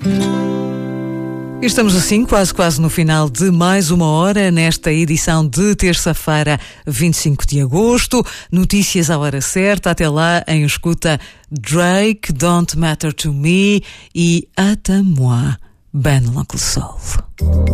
Estamos assim quase no final de mais uma hora nesta edição de terça-feira, 25 de agosto. Notícias à hora certa. Até lá, em escuta Drake, Don't Matter to Me e Attends-moi, Ben l'Oncle Soul.